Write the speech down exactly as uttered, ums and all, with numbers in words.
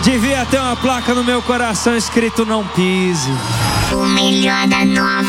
Devia ter uma placa no meu coração escrito não pise. O melhor da nova.